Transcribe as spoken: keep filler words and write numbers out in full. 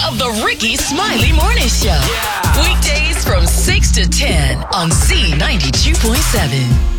of the Ricky Smiley Morning Show. Yeah. Weekdays from six to ten on Z ninety-two point seven.